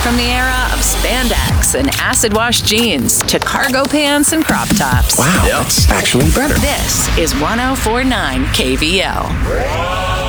From the era of spandex and acid wash jeans to cargo pants and crop tops. Wow, that's actually better. This is 104.9 KVL.